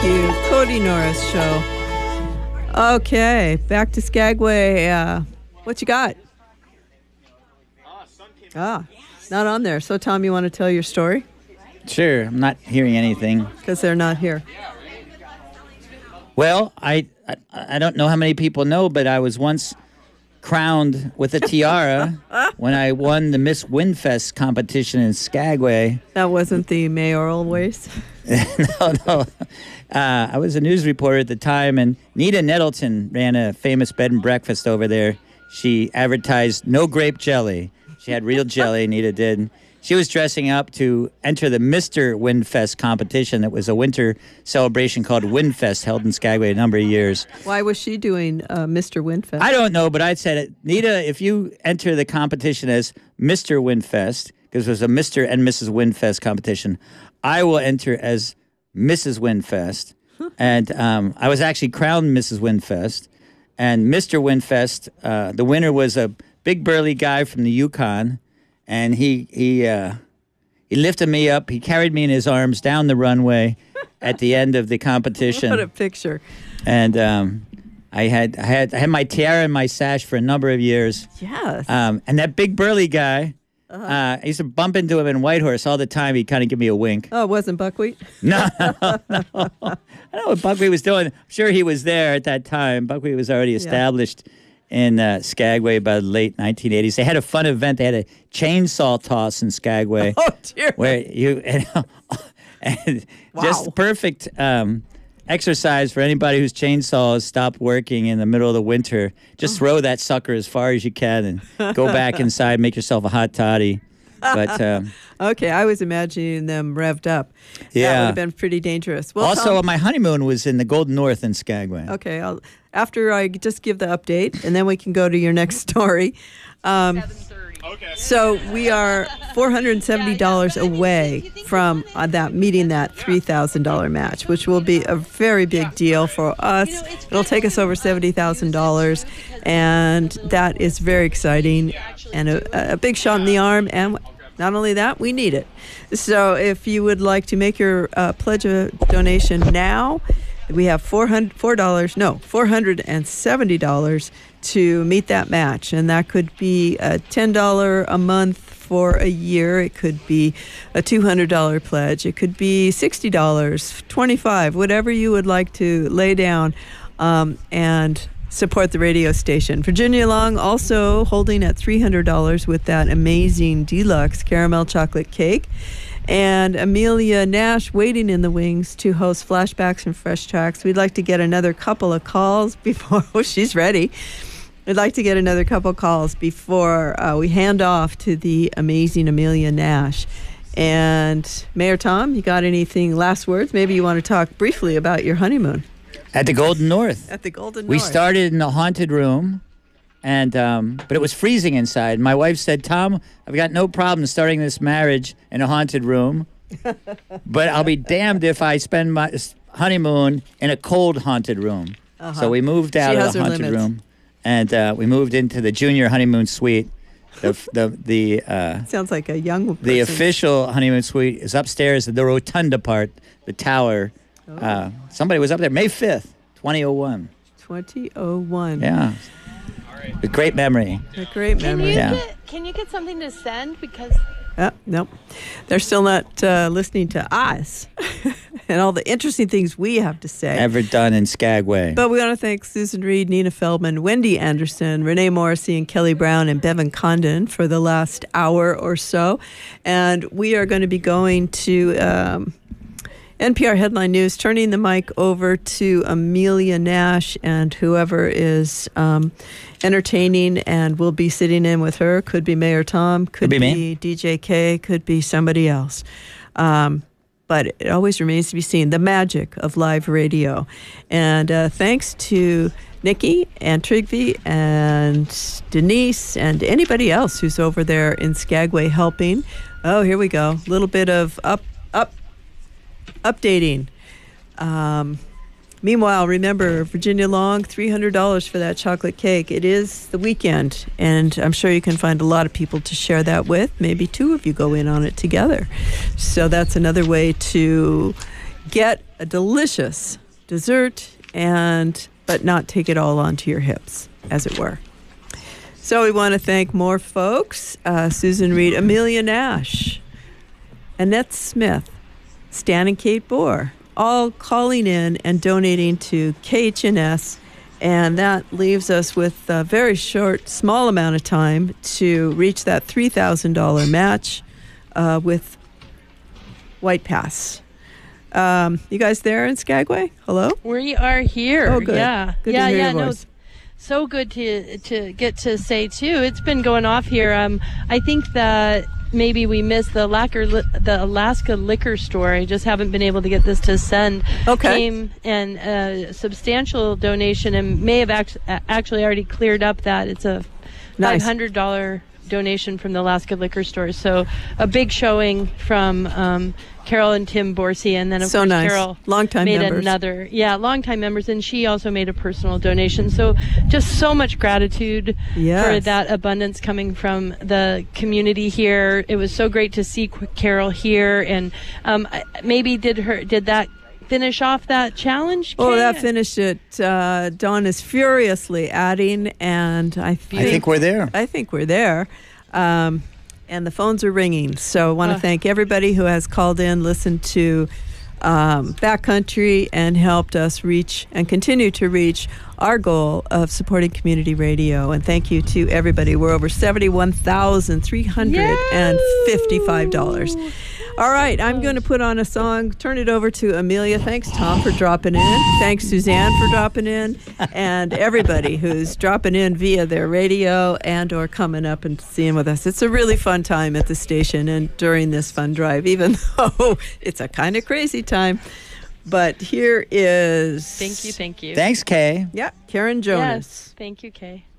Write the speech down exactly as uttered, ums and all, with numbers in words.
you. Cody Norris Show. Okay, back to Skagway. Uh, what you got? Ah, not on there. So, Tom, you want to tell your story? Sure. I'm not hearing anything. Because they're not here. Well, I, I I don't know how many people know, but I was once crowned with a tiara when I won the Miss Windfest competition in Skagway. That wasn't the mayoral race? no, no. Uh, I was a news reporter at the time, and Nita Nettleton ran a famous bed and breakfast over there. She advertised no grape jelly. She had real jelly, Nita did. She was dressing up to enter the Mister Windfest competition. It was a winter celebration called Windfest, held in Skagway a number of years. Why was she doing uh, Mister Windfest? I don't know, but I said, Nita, if you enter the competition as Mister Windfest, because it was a Mister and Missus Windfest competition, I will enter as Missus Windfest. And um, I was actually crowned Missus Windfest. And Mister Windfest, uh, the winner was a big burly guy from the Yukon. And he he uh, he lifted me up. He carried me in his arms down the runway at the end of the competition. What a picture! And um, I had I had I had my tiara and my sash for a number of years. Yes. Um, and that big burly guy, uh-huh. uh, I used to bump into him in Whitehorse all the time. He'd kind of give me a wink. Oh, it wasn't Buckwheat? No, no, no. I don't know what Buckwheat was doing. I'm sure he was there at that time. Buckwheat was already established. Yeah. In uh, Skagway by the late nineteen eighties. They had a fun event. They had a chainsaw toss in Skagway. Oh, dear. Where you, and, and wow. Just perfect um, exercise for anybody whose chainsaws stopped working in the middle of the winter. Just oh. throw that sucker as far as you can and go back inside, make yourself a hot toddy. But um, okay, I was imagining them revved up. Yeah. That would have been pretty dangerous. Well, also, Tom, my honeymoon was in the Golden North in Skagway. Okay, I'll, after I just give the update, and then we can go to your next story. Um, okay. So we are four hundred seventy dollars away from uh, that meeting that three thousand dollars match, which will be a very big deal for us. It'll take us over seventy thousand dollars, and that is very exciting and a, a big shot in the arm. And not only that, we need it. So if you would like to make your uh, pledge a donation now, we have four hundred dollars, four dollars, no, four hundred seventy dollars to meet that match. And that could be a ten dollars a month for a year. It could be a two hundred dollars pledge. It could be sixty dollars, twenty-five dollars, whatever you would like to lay down um, and support the radio station. Virginia Long also holding at three hundred dollars with that amazing deluxe caramel chocolate cake. And Amelia Nash waiting in the wings to host Flashbacks and Fresh Tracks. We'd like to get another couple of calls before oh, she's ready. We'd like to get another couple of calls before uh, we hand off to the amazing Amelia Nash. And Mayor Tom, you got anything, last words? Maybe you want to talk briefly about your honeymoon. At the Golden North. At the Golden we North. We started in the haunted room, and um, but it was freezing inside. My wife said, Tom, I've got no problem starting this marriage in a haunted room, but I'll be damned if I spend my honeymoon in a cold haunted room. Uh-huh. So we moved out she of the haunted limits. room, and uh, we moved into the junior honeymoon suite. The the the uh, sounds like a young person. The official honeymoon suite is upstairs, the rotunda part, the tower. Oh. Uh, somebody was up there May fifth, twenty oh one. twenty oh one. Yeah. A great memory. A great memory. Can you, yeah. get, can you get something to send? Because... Uh, nope. They're still not uh, listening to us and all the interesting things we have to say. Ever done in Skagway. But we want to thank Susan Reed, Nina Feldman, Wendy Anderson, Renee Morrissey, and Kelly Brown, and Bevan Condon for the last hour or so. And we are going to be going to... Um, N P R Headline News, turning the mic over to Amelia Nash and whoever is um, entertaining, and we'll be sitting in with her. Could be Mayor Tom, could, could be, be me. D J K, could be somebody else. Um, but it always remains to be seen, the magic of live radio. And uh, thanks to Nikki and Trigvi and Denise and anybody else who's over there in Skagway helping. Oh, here we go. A little bit of up, up, updating. Um, meanwhile, remember, Virginia Long, three hundred dollars for that chocolate cake. It is the weekend, and I'm sure you can find a lot of people to share that with. Maybe two of you go in on it together. So that's another way to get a delicious dessert and but not take it all onto your hips, as it were. So we want to thank more folks: uh, Susan Reed, Amelia Nash, Annette Smith, Stan and Kate Bohr, all calling in and donating to K H N S. And that leaves us with a very short, small amount of time to reach that three thousand dollars match uh, with White Pass. Um, you guys there in Skagway? Hello? We are here. Oh, good. Yeah. Good yeah, to hear yeah, your no. voice. So good to to get to say too. It's been going off here. Um, I think that maybe we missed the Lacker, the Alaska Liquor Store. I just haven't been able to get this to send. Okay. Came and a substantial donation and may have act- actually already cleared up that. It's a Nice. five hundred dollars donation from the Alaska Liquor Store. So a big showing from um, Carol and Tim Borsey, and then of So course nice. Carol Longtime made members. another, yeah, longtime members, and she also made a personal donation. So just so much gratitude Yes. for that abundance coming from the community here. It was so great to see Qu- Carol here, and um, I- maybe did her did that finish off that challenge? Oh, Kay? that finished it. Uh, Dawn is furiously adding, and I think, I think we're there. I think we're there. Um, and the phones are ringing. So I want to Uh. thank everybody who has called in, listened to um, Backcountry, and helped us reach and continue to reach our goal of supporting community radio. And thank you to everybody. We're over seventy-one thousand three hundred fifty-five dollars. All right, I'm going to put on a song, turn it over to Amelia. Thanks, Tom, for dropping in. Thanks, Suzanne, for dropping in. And everybody who's dropping in via their radio and or coming up and seeing with us. It's a really fun time at the station and during this fun drive, even though it's a kind of crazy time. But here is... Thank you, thank you. Thanks, Kay. Yeah, Karen Jonas. Yes, thank you, Kay.